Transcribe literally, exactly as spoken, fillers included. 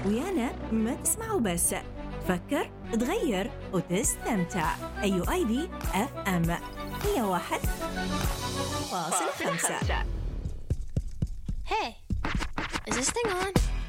ويانا ما تسمعوا بس، تفكر، تغير وتستمتع. أيو آي دي إف إم مية وواحد فاصلة خمسة. Hey, is this thing on?